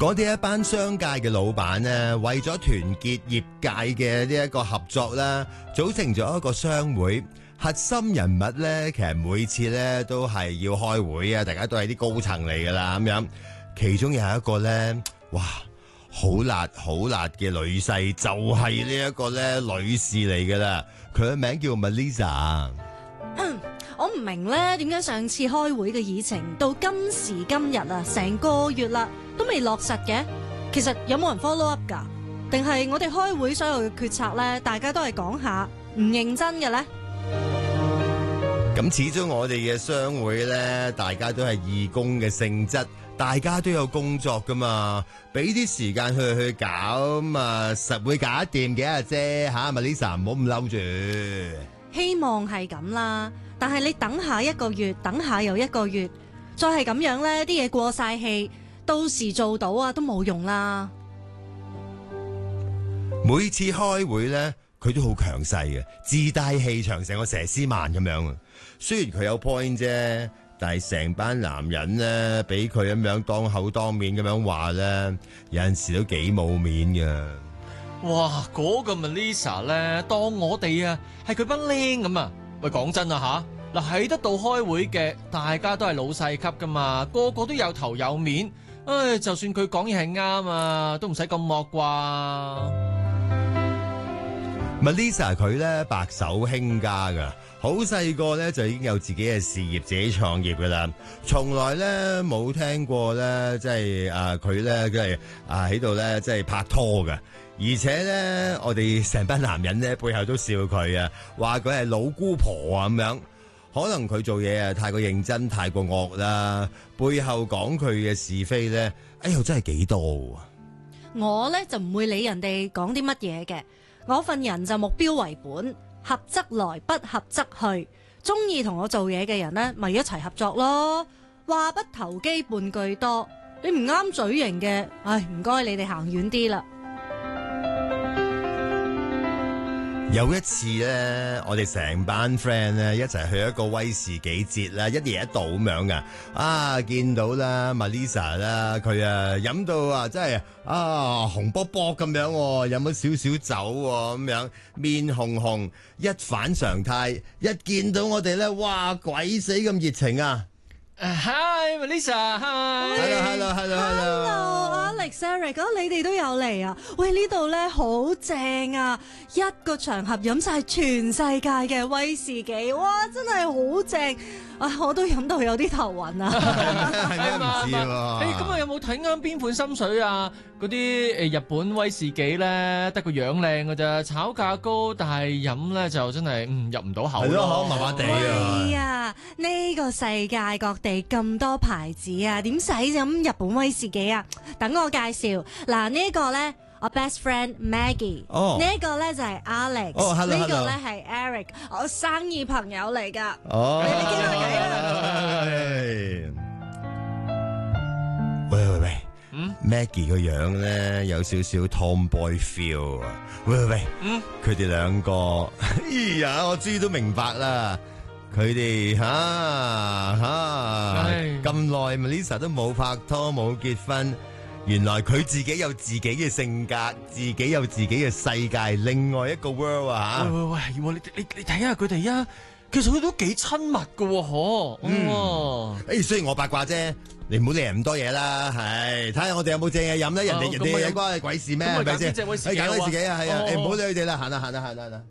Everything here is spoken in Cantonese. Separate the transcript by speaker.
Speaker 1: 嗰啲一班商界嘅老闆呢，為咗團結業界嘅呢一個合作啦，組成咗一個商會。核心人物呢，其實每次呢都係要開會啊，大家都係啲高層嚟噶啦咁樣。其中有一個呢，哇，好辣嘅女婿，就係呢一個呢女士嚟噶啦。佢嘅名叫 Melissa。
Speaker 2: 我唔明咧，點解上次開會嘅議程到今時今日啊，成個月啦都未落實嘅？其實有冇人 follow up 噶？定係我哋開會所有嘅決策咧，大家都係講下，唔認真嘅咧？
Speaker 1: 咁始終我哋嘅商會咧，大家都係義工嘅性質，大家都有工作噶嘛，俾啲時間去搞咁啊，實會搞掂嘅阿姐吓，Melissa 唔好咁嬲住。
Speaker 2: 希望係咁啦，但係你等下一個月，等下又一個月，再係咁樣咧，啲嘢過晒氣，到時做到啊都冇用啦。
Speaker 1: 每次開會咧，佢都好強勢嘅，自帶氣場，成個佘詩曼咁樣啊。雖然佢有 point 啫，但係成班男人咧，俾佢咁樣當口當面咁樣話咧，有陣時都幾冇面嘅。
Speaker 3: 哇！嗰個 Melissa 咧，當我哋啊係佢班僆咁啊！喂，講真啊吓，嗱喺得度開會嘅，大家都係老細級噶嘛，個個都有頭有面。唉，就算佢講嘢係啱啊，都唔使咁惡啩。
Speaker 1: Melissa 佢咧白手興家噶，好細個咧就已經有自己嘅事業，自己創業噶啦，從來咧冇聽過咧，即係佢咧即係喺度咧即係拍拖噶，而且咧我哋成班男人咧背後都笑佢啊，話佢係老姑婆啊咁樣，可能佢做嘢啊太過認真，太過惡啦，背後講佢嘅是非咧，哎呦真係幾多啊！
Speaker 2: 我咧就唔會理人哋講啲乜嘢嘅。我份人就目標為本，合則來，不合則去。中意同我做嘢嘅人呢，咪一齊合作咯。話不投機半句多，你唔啱嘴型嘅，唉，唔該你哋行遠啲啦。
Speaker 1: 有一次咧，我哋成班 friend 咧一齊去一個威士忌節啦，一夜一度咁樣噶。啊，見到啦 Melissa 啦，佢啊飲到啊真係啊紅卜卜咁樣，飲咗少少酒咁樣，面紅紅，一反常態。一見到我哋咧，哇鬼死咁熱情啊
Speaker 3: ！Hi Melissa，Hi。Hello
Speaker 2: Alex Eric， 你哋都有嚟啊！喂，呢度咧好正啊！一個場合飲晒全世界嘅威士忌，哇，真係好正啊！我都飲到有啲頭暈啊！
Speaker 1: 係咪唔知喎？
Speaker 3: 咁啊有冇睇啱邊款心水啊？嗰啲日本威士忌咧，得個樣靚㗎咋，炒價高，但係飲咧就真係入唔到口。係咯，
Speaker 1: 麻麻地啊！
Speaker 2: 係啊，呢個世界各地咁多牌子啊，點使飲日本威士忌啊？等我介紹嗱，呢個咧我 best friend Maggie，呢個咧就係 Alex，呢個咧係 Eric， 我生意朋友嚟噶。你哋傾下偈啦。
Speaker 1: 喂。Maggie 個樣咧有少少 Tomboy feel 啊！喂，佢哋兩個，哎呀，我終於都明白啦，佢哋咁耐 Melissa 都冇拍拖冇結婚，原來佢自己有自己嘅性格，自己有自己嘅世界，另外一個 world 啊！
Speaker 3: 喂，你睇下佢哋啊！其實佢都幾親密噶喎，
Speaker 1: 雖然我八卦啫，你唔好理人咁多嘢啦，係睇下我哋有冇正嘢飲咧，人哋嘅嘢關你鬼事咩？係咪先？可以搞你自己啊，係啊，唔好理佢哋啦，行啦。